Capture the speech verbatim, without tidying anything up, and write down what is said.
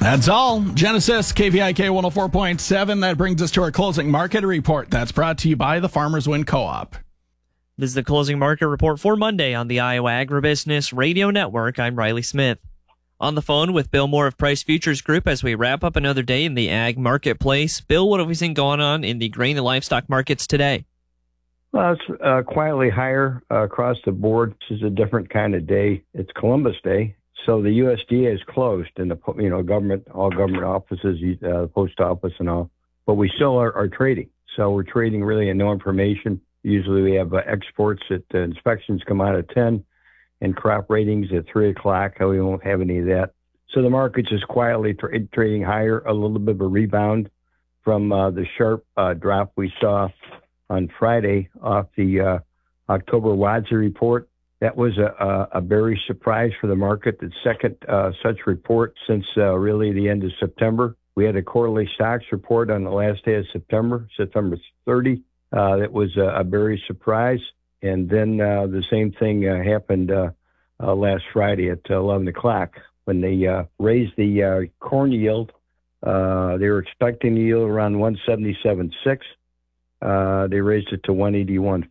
That's all. Genesis, K V I K one oh four point seven. That brings us to our closing market report. That's brought to you by the Farmers Wind Co-op. This is the closing market report for Monday on the Iowa Agribusiness Radio Network. I'm Riley Smith. On the phone with Bill Moore of Price Futures Group as we wrap up another day in the ag marketplace. Bill, what have we seen going on in the grain and livestock markets today? Well, it's uh, quietly higher uh, across the board. This is a different kind of day. It's Columbus Day, so the U S D A is closed, and the you know government, all government offices, uh, the post office, and all. But we still are, are trading. So we're trading really in no information. Usually we have uh, exports at uh, inspections come out at ten, and crop ratings at three o'clock. We won't have any of that. So the market's just quietly tra- trading higher, a little bit of a rebound from uh, the sharp uh, drop we saw on Friday off the uh, October W A D S A report. That was a, a, a very surprise for the market, the second uh, such report since uh, really the end of September. We had a quarterly stocks report on the last day of September, September thirtieth. Uh, that was a, a very surprise. And then uh, the same thing uh, happened uh, uh, last Friday at eleven o'clock when they uh, raised the uh, corn yield. Uh, they were expecting the yield around one seventy-seven point six. Uh, they raised it to one eighty-one point